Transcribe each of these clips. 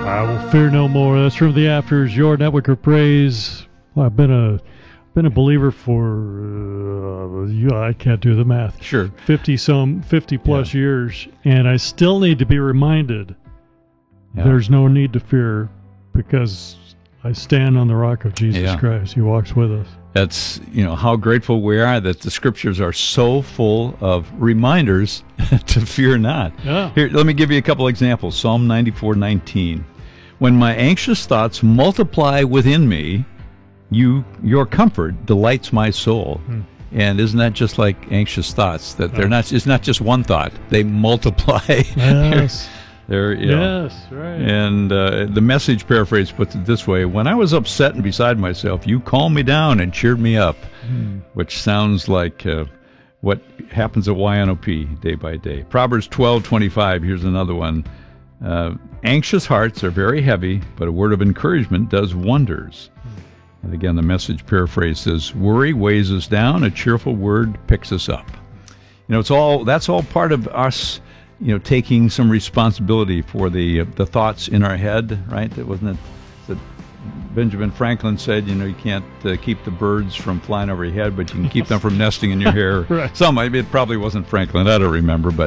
I will fear no more. That's from the Afters, your network of praise. Well, I've been a believer for I can't do the math. Sure, 50 plus years, and I still need to be reminded. There's no need to fear because I stand on the rock of Jesus Christ. He walks with us. That's, how grateful we are that the scriptures are so full of reminders to fear not. Yeah. Here, let me give you a couple examples. Psalm 94:19. When my anxious thoughts multiply within me, your comfort delights my soul. And isn't that just like anxious thoughts? That it's not just one thought. They multiply. Yes. Yes, right. And the Message paraphrase puts it this way: when I was upset and beside myself, you calmed me down and cheered me up, which sounds like what happens at YNOP day by day. Proverbs 12:25, here's another one. Anxious hearts are very heavy, but a word of encouragement does wonders. And again, the Message paraphrase says, worry weighs us down, a cheerful word picks us up. That's all part of us, taking some responsibility for the thoughts in our head, right? That Benjamin Franklin said, you can't keep the birds from flying over your head, but you can keep them from nesting in your hair. Right. It probably wasn't Franklin, I don't remember, but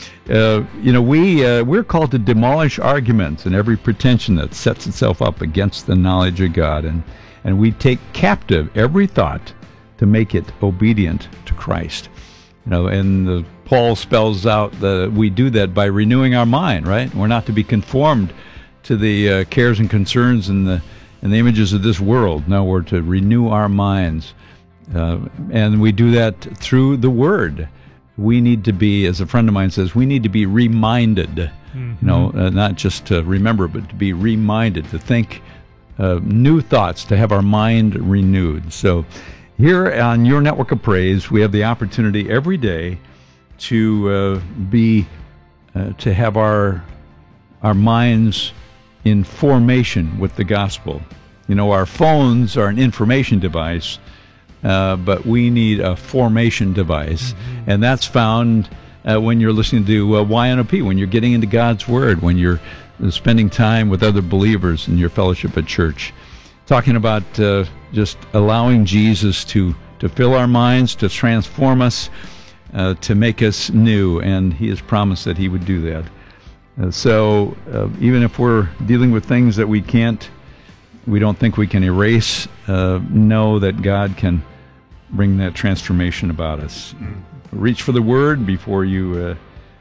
we're called to demolish arguments and every pretension that sets itself up against the knowledge of God, and we take captive every thought to make it obedient to Christ. And Paul spells out that we do that by renewing our mind, right? We're not to be conformed to the cares and concerns and the images of this world. No, we're to renew our minds, and we do that through the Word. We need to be, as a friend of mine says, we need to be reminded, not just to remember, but to be reminded, to think new thoughts, to have our mind renewed. So here on Your Network of Praise, we have the opportunity every day to to have our minds in formation with the gospel. Our phones are an information device, but we need a formation device, and that's found when you're listening to YNOP, when you're getting into God's Word, when you're spending time with other believers in your fellowship at church, talking about just allowing Jesus to fill our minds, to transform us, to make us new, and He has promised that He would do that. So even if we're dealing with things that we don't think we can erase, know that God can bring that transformation about us. Reach for the Word before you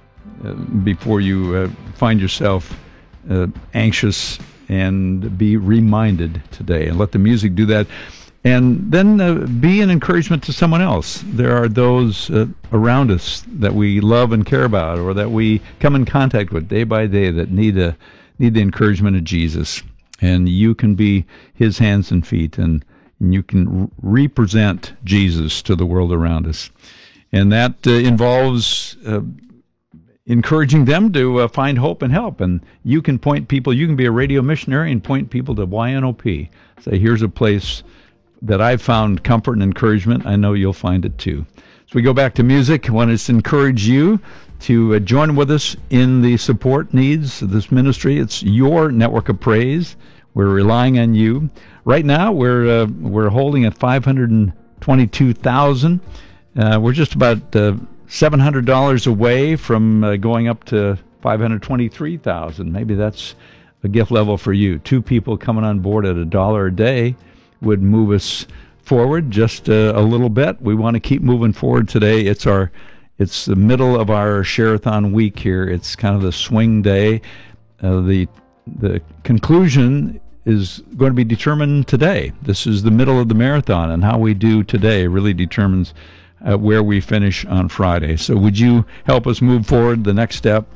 find yourself anxious, and be reminded today, and let the music do that. And then be an encouragement to someone else. There are those around us that we love and care about, or that we come in contact with day by day, that need the encouragement of Jesus. And you can be His hands and feet, and you can represent Jesus to the world around us. And that involves encouraging them to find hope and help. And you can point people, you can be a radio missionary and point people to YNOP. Say, here's a place that I've found comfort and encouragement. I know you'll find it too. So we go back to music. I want to encourage you to join with us in the support needs of this ministry. It's Your Network of Praise. We're relying on you. Right now, we're holding at $522,000. We're just about $700 away from going up to $523,000. Maybe that's a gift level for you. 2 people coming on board at $1 a day would move us forward just a little bit. We want to keep moving forward today. It's the middle of our Share-a-thon week here. It's kind of the swing day. The conclusion is going to be determined today. This is the middle of the marathon, and how we do today really determines where we finish on Friday. So would you help us move forward? The next step,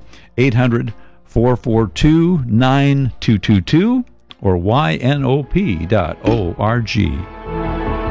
800-442-9222 or ynop.org.